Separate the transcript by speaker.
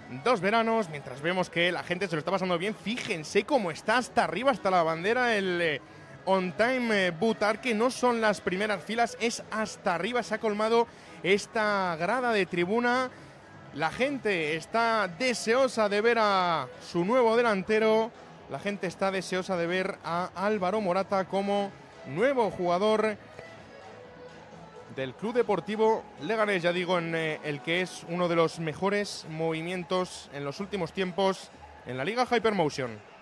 Speaker 1: dos veranos, mientras vemos que la gente se lo está pasando bien. Fíjense cómo está hasta arriba, hasta la bandera, el On Time Butar, que no son las primeras filas, es hasta arriba, se ha colmado esta grada de tribuna. La gente está deseosa de ver a su nuevo delantero, la gente está deseosa de ver a Álvaro Morata como nuevo jugador del Club Deportivo Leganés, ya digo, en el que es uno de los mejores movimientos en los últimos tiempos en la Liga Hypermotion.